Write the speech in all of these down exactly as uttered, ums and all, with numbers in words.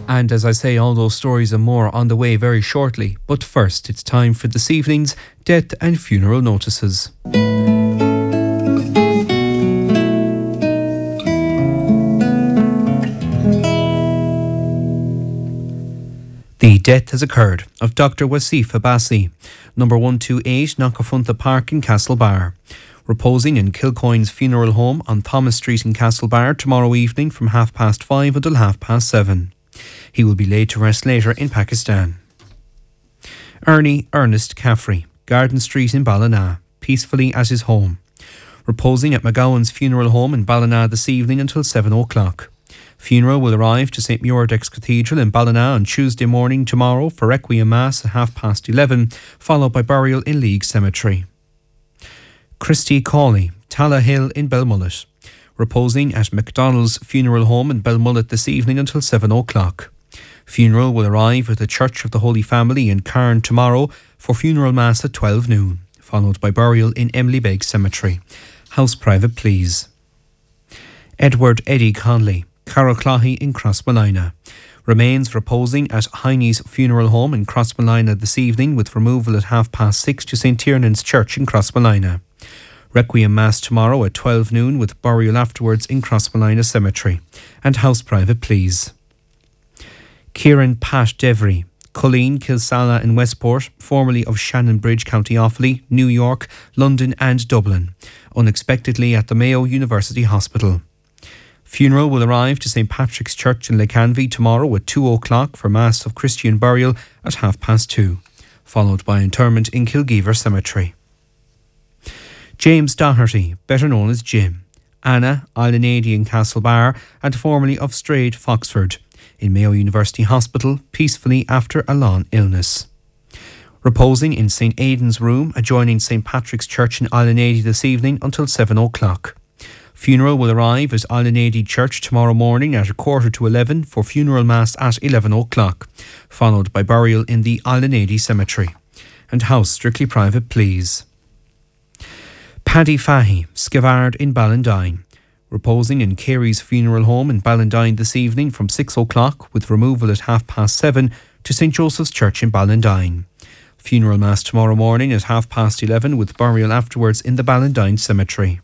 And as I say, all those stories and more on the way very shortly. But first, it's time for this evening's death and funeral notices. The death has occurred of Doctor Wasif Abbasi, number one twenty-eight Knockafunta Park in Castlebar, reposing in Kilcoyne's funeral home on Thomas Street in Castlebar tomorrow evening from half past five until half past seven. He will be laid to rest later in Pakistan. Ernie Ernest Caffrey, Garden Street in Ballina, peacefully at his home, reposing at McGowan's funeral home in Ballina this evening until seven o'clock. Funeral will arrive to Saint Muirdex Cathedral in Ballina on Tuesday morning tomorrow for Requiem Mass at half past eleven, followed by burial in League Cemetery. Christy Cawley, Talla Hill in Belmullet, reposing at McDonald's funeral home in Belmullet this evening until seven o'clock. Funeral will arrive at the Church of the Holy Family in Cairn tomorrow for funeral mass at twelve noon, followed by burial in Emily Beg Cemetery. House private, please. Edward Eddie Conley, Carroclahy in Crossmolina, remains reposing at Heine's funeral home in Crossmolina this evening with removal at half past six to Saint Tiernan's Church in Crossmolina. Requiem Mass tomorrow at twelve noon with burial afterwards in Crossmolina Cemetery. And house private, please. Kieran Pat Devry, Colleen Kilsala in Westport, formerly of Shannon Bridge, County Offaly, New York, London and Dublin, unexpectedly at the Mayo University Hospital. Funeral will arrive to Saint Patrick's Church in Lecanvy tomorrow at two o'clock for Mass of Christian burial at half past two, followed by interment in Kilgeever Cemetery. James Doherty, better known as Jim, Anna, Islanady in Castlebar and formerly of Strayed, Foxford, in Mayo University Hospital, peacefully after a long illness. Reposing in Saint Aidan's room adjoining Saint Patrick's Church in Islanady this evening until seven o'clock. Funeral will arrive at Islanady Church tomorrow morning at a quarter to eleven for funeral mass at eleven o'clock, followed by burial in the Islanady Cemetery. And house strictly private, please. Paddy Fahy, Skivard in Ballandine, reposing in Carey's funeral home in Ballandine this evening from six o'clock with removal at half past seven to Saint Joseph's Church in Ballandine. Funeral mass tomorrow morning at half past eleven with burial afterwards in the Ballandine Cemetery.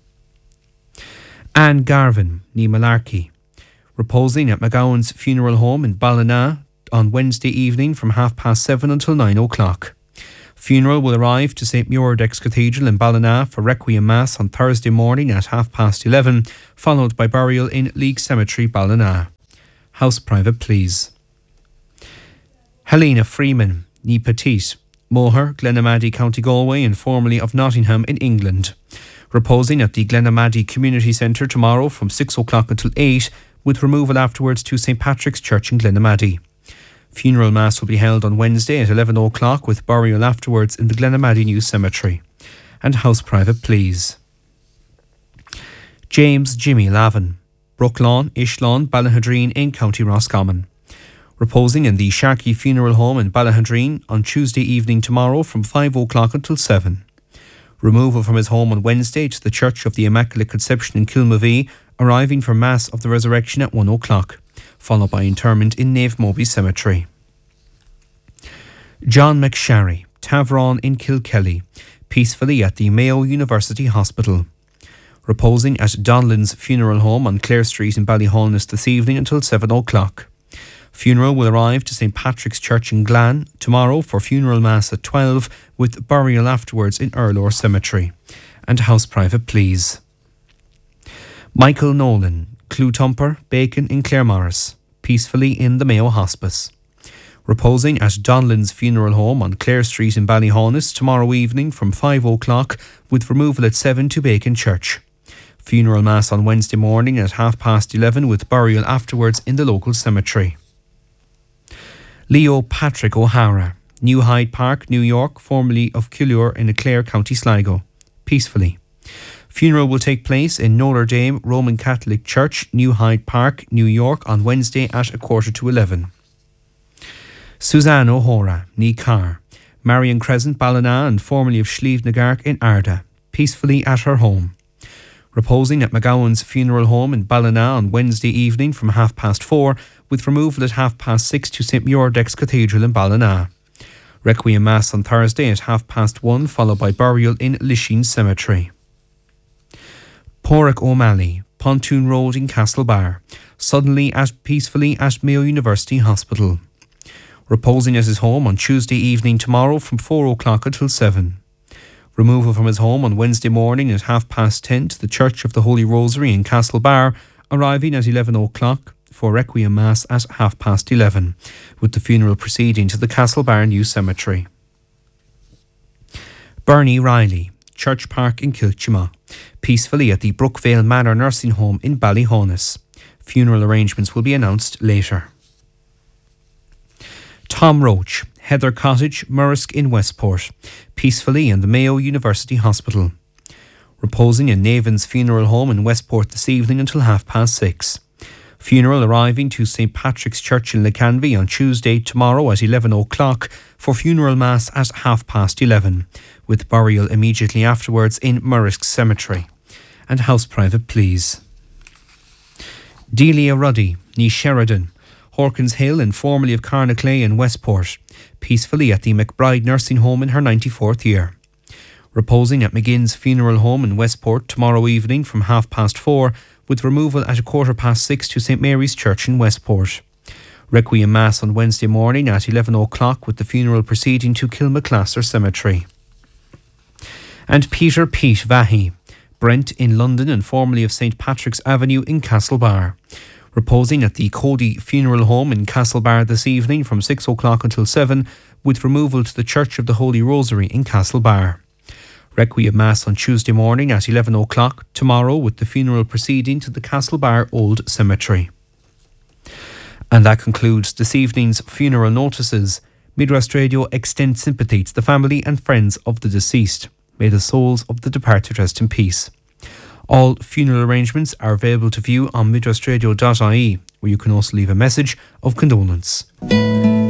Anne Garvin, ní Malarkey, reposing at McGowan's funeral home in Ballina on Wednesday evening from half past seven until nine o'clock. Funeral will arrive to Saint Muirdex Cathedral in Ballina for Requiem Mass on Thursday morning at half past eleven, followed by burial in League Cemetery, Ballina. House private, please. Helena Freeman, ní Petite, Moher, Glenamaddy, County Galway and formerly of Nottingham in England, reposing at the Glenamaddy Community Centre tomorrow from six o'clock until eight, with removal afterwards to Saint Patrick's Church in Glenamaddy. Funeral Mass will be held on Wednesday at eleven o'clock with burial afterwards in the Glenamaddy New Cemetery. And house private, please. James Jimmy Lavin, Brooklawn, Ishlawn, Ballahadreen in County Roscommon, reposing in the Sharkey Funeral Home in Ballahadreen on Tuesday evening tomorrow from five o'clock until seven. Removal from his home on Wednesday to the Church of the Immaculate Conception in Kilmavee, arriving for Mass of the Resurrection at one o'clock, followed by interment in Nave Moby Cemetery. John McSharry, Tavron in Kilkelly, peacefully at the Mayo University Hospital, reposing at Donlan's Funeral Home on Clare Street in Ballyholness this evening until seven o'clock. Funeral will arrive to Saint Patrick's Church in Glan tomorrow for funeral mass at twelve with burial afterwards in Erlore Cemetery. And house private, please. Michael Nolan, Clewtumper, Bacon in Claremorris, peacefully in the Mayo Hospice, reposing at Donlan's Funeral Home on Clare Street in Ballyholness tomorrow evening from five o'clock with removal at seven to Bacon Church. Funeral mass on Wednesday morning at half past eleven with burial afterwards in the local cemetery. Leo Patrick O'Hara, New Hyde Park, New York, formerly of Killure in Clare, County Sligo, peacefully. Funeral will take place in Notre Dame Roman Catholic Church, New Hyde Park, New York on Wednesday at a quarter to eleven. Suzanne O'Hora, ní Carr, Marion Crescent, Ballina and formerly of Slieve na Garc in Arda, peacefully at her home. Reposing at McGowan's Funeral Home in Ballina on Wednesday evening from half past four, with removal at half past six to Saint Muirdex Cathedral in Ballina. Requiem Mass on Thursday at half past one, followed by burial in Lisheen Cemetery. Porrick O'Malley, Pontoon Road in Castlebar, suddenly at peacefully at Mayo University Hospital. Reposing at his home on Tuesday evening tomorrow from four o'clock until seven. Removal from his home on Wednesday morning at half past ten to the Church of the Holy Rosary in Castlebar, arriving at eleven o'clock for Requiem Mass at half past eleven, with the funeral proceeding to the Castlebar New Cemetery. Bernie Riley, Church Park in Kilchima, peacefully at the Brookvale Manor Nursing Home in Ballyhonus. Funeral arrangements will be announced later. Tom Roach, Heather Cottage, Murrisk in Westport, peacefully in the Mayo University Hospital. Reposing in Navan's Funeral Home in Westport this evening until half past six. Funeral arriving to Saint Patrick's Church in Lecanvy on Tuesday tomorrow at eleven o'clock for funeral mass at half past eleven, with burial immediately afterwards in Murrisk Cemetery. And house private please. Delia Ruddy, Nee Sheridan, Horkins Hill and formerly of Carnaclay in Westport, peacefully at the McBride Nursing Home in her ninety-fourth year. Reposing at McGinn's Funeral Home in Westport tomorrow evening from half past four, with removal at a quarter past six to Saint Mary's Church in Westport. Requiem Mass on Wednesday morning at eleven o'clock, with the funeral proceeding to Kilmaclasser Cemetery. And Peter Pete Vahi, Brent in London and formerly of Saint Patrick's Avenue in Castlebar. Reposing at the Cody Funeral Home in Castlebar this evening from six o'clock until seven, with removal to the Church of the Holy Rosary in Castlebar. Requiem Mass on Tuesday morning at eleven o'clock tomorrow, with the funeral proceeding to the Castlebar Old Cemetery. And that concludes this evening's funeral notices. Midwest Radio extends sympathy to the family and friends of the deceased. May the souls of the departed rest in peace. All funeral arrangements are available to view on midwestradio dot I E, where you can also leave a message of condolence.